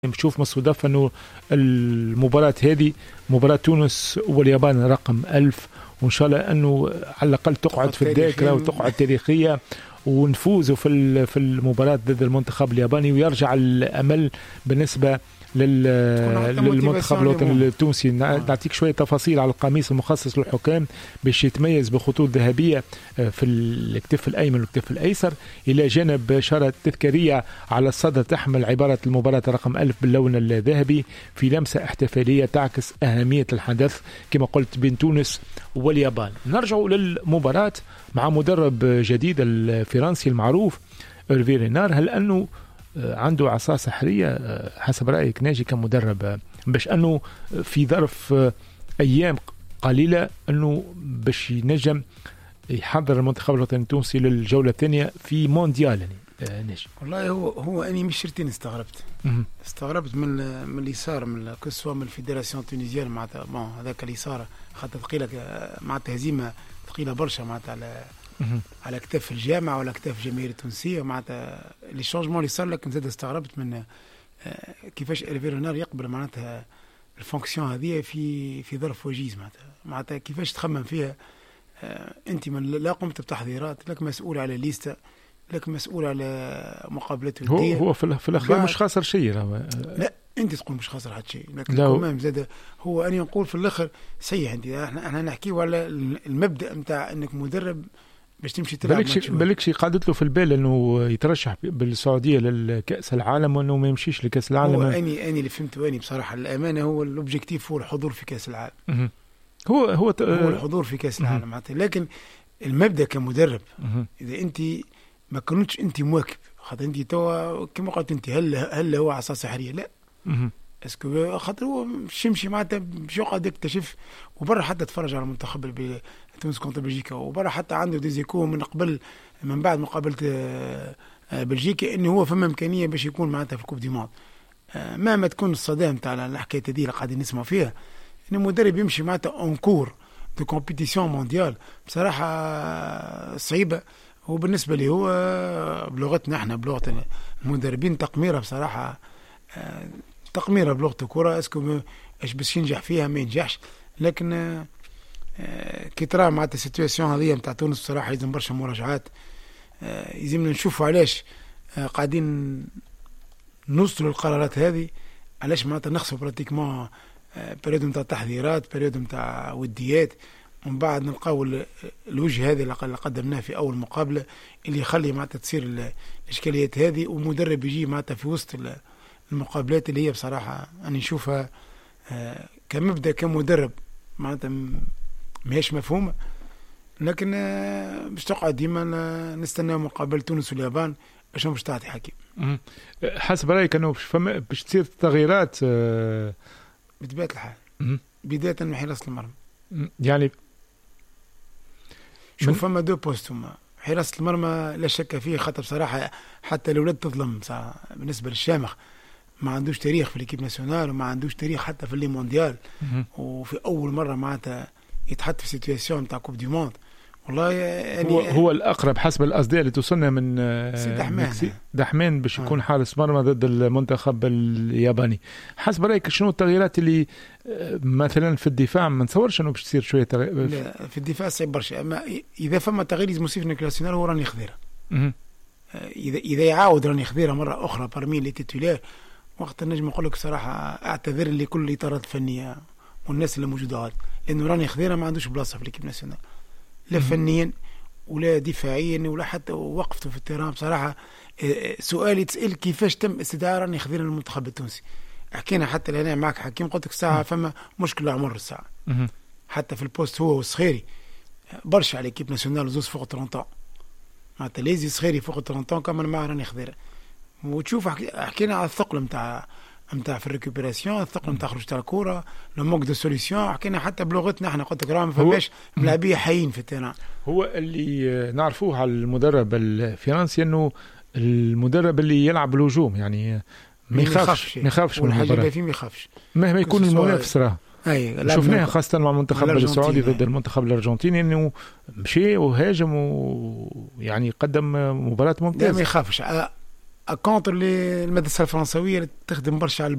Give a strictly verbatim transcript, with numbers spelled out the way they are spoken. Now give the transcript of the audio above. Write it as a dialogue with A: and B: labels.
A: بشوف مصودف أنه المباراة هذه مباراة تونس واليابان رقم ألف، وإن شاء الله أنه على الأقل تقعد في الذاكرة وتقعد تاريخية ونفوزوا في في المباراة ضد المنتخب الياباني، ويرجع الأمل بالنسبة للمنتخب الوطني التونسي. نعطيك شوية تفاصيل على القميص المخصص للحكام باش يتميز بخطوط ذهبية في الكتف الأيمن والكتف الأيسر، إلى جانب إشارة تذكارية على الصدر تحمل عبارة المباراة رقم ألف باللون الذهبي، في لمسة احتفالية تعكس أهمية الحدث كما قلت بين تونس واليابان. نرجع للمباراة مع مدرب جديد الفرنسي المعروف هيرفي رينار. هل أنه عنده عصا سحرية حسب رأيك ناجي كمدرب باش أنه في ظرف أيام قليلة أنه باش ينجم يحضر المنتخب الوطني التونسي للجولة الثانية في مونديال؟ يعني ناجي
B: والله هو هو أني مش شرتين استغربت استغربت من من اللي صار من كسوة من الفيدراسيون التونسية معناتها بون هذاك اللي صار خاطر ثقيلة معناتها هزيمة ثقيلة برشا معناتها على على كتاف الجامعة وعلى كتاف الجماهير التونسية معناتها لي شونجمون اللي صار. لكن زاد استغربت من كيفاش هيرفي رينار يقبل معناتها الفونكسيون هذه في في ظرف وجيز معناتها معناتها كيفاش تخمم فيها. انت من لا قمت بتحضيرات، لك مسؤول على ليستا، لك مسؤول على مقابلات
A: ودية. هو هو في الاخير مش خاسر شيء.
B: لا انت تقول مش خاسر حتى شيء، لكن كمان زاد هو اني نقول في الاخر صحيح انت احنا احنا نحكيو على المبدا نتاع انك مدرب باش تمشي تلعب.
A: بالكش بالكش قعدت له في البال انه يترشح بالسعوديه للكاس العالم وانه ما يمشيش لكاس العالم.
B: هو اني اني اللي فهمته اني بصراحه الامانه هو الاوبجيكتيف هو الحضور في كاس العالم.
A: هو هو ت...
B: هو الحضور في كاس العالم معناتها. لكن المبدا كمدرب اذا انت ما كنتش انت مواكب خاطر انت توا كما قلت انت هل هل هو عصا سحريه؟ لا اسكو خاطر هو مش يمشي معناتها باش يقعد يكتشف وبرا حتى تفرج على المنتخب تونس كونتر بلجيكا، وبرا حتى عنده ديزيكو من قبل من بعد مقابله بلجيكا انه هو فما امكانيه باش يكون معناتها في الكوب دي موند. مهما تكون الصدام تاع الحكايه هذه اللي قاعدين نسمعوا فيها ان المدرب يمشي معناتها اونكور دو كومبيتيسيون مونديال بصراحه صعيبه. وبالنسبه لي هو بلغتنا احنا بلغه المدربين تقميره بصراحه تقميره بلغه الكره. اسكو ايش باش ينجح فيها ما ينجحش، لكن كي ترى مع السيتواسيون هذه نتاع تونس بصراحه يلزم برشا مراجعات. يلزمنا نشوفوا علاش قاعدين نوصلوا للقرارات هذه، علاش معناتها نخسروا براتيكمون بريود نتاع تحضيرات بريود نتاع وديات، ومن بعد نلقاو الوجه هذا اللي قدمناه في اول مقابله اللي يخلي معناتها تصير الاشكاليات هذه، ومدرب يجي معناتها في وسط المقابلات اللي هي بصراحه انا نشوفها كمبدا كمدرب معناتها ماهيش مفهومه. لكن باش تقعد ديما نستنى مقابله تونس واليابان باش باش تعطي حكي.
A: حسب رايك انه فما باش تصير تغييرات
B: بطبيعه الحال بدايه من حراسه المرمى؟
A: يعني
B: شوف فما دو بوست هما حراسه المرمى لا شك فيه، خاطر بصراحه حتى الاولاد تظلم بالنسبه للشامخ ما عندوش تاريخ في الكيب ناسيونال وما عندوش تاريخ حتى في اللي مونديال، وفي اول مره معناتها يتحط في سيتواسيون نتاع كوب دي موند. والله يعني
A: هو, هو الاقرب حسب الاصداء اللي توصلنا من
B: دحمان
A: دحمان باش يكون حارس مرمى ضد المنتخب الياباني. حسب رايك شنو التغييرات اللي مثلا في الدفاع؟ ما نتصورش انه باش تصير شويه تغيير.
B: لا في الدفاع صعب برشا، اما اذا فما تغيير لازم يصير في الناسيونال هو راني خضيره. اذا اذا يعاود راني خضيره مره اخرى برمي لي تيتولير وقت النجم نقول لك صراحه اعتذر لكل الاطارات الفنيه والناس اللي موجوده، لانه راني خضيره ما عندوش بلاصه في الكيب ناسيونال لا فنيا ولا دفاعيا ولا حتى وقفته في التيران. بصراحه سؤالي تسال كيفاش تم استدعاء راني خضيره للمنتخب التونسي؟ حكينا حتى لهنا معك حكيم قلت لك ساعه فما مشكله عمر الساعه حتى في البوست هو والصخيري برشا على الكيب ناسيونال زوز فوق ثلاثين معناتها لازم صخيري فوق ثلاثين كمل مع راني خضيره. وتشوف حكينا على الثقل نتاع نتاع في الريكوبيراسيون، الثقل نتاع خروج تاع الكره، لو موك دو سوليسيون. حكينا حتى بلغتنا احنا قلت لك راه ما فماش ملاعبيه حيين في التيران.
A: هو اللي نعرفوه على المدرب الفرنسي انه المدرب اللي يلعب بالهجوم يعني ما يخافش ما يخافش من
B: الحاجه فيه ما يخافش
A: مهما يكون المنافس. راه شفناها خاصه مع المنتخب السعودي ضد المنتخب الارجنتيني انه مشي وهاجم ويعني قدم مباراه ممتازه.
B: ما يخافش كونتر المدرسه الفرنسويه اللي تخدم برشا على